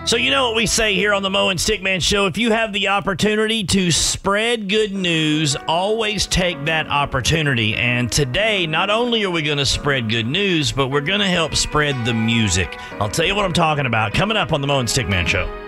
So you know what we say here on the Mo and Stickman Show. If you have the opportunity to spread good news, always take that opportunity. And today, not only are we going to spread good news, but we're going to help spread the music. I'll tell you what I'm talking about coming up on the Mo and Stickman Show.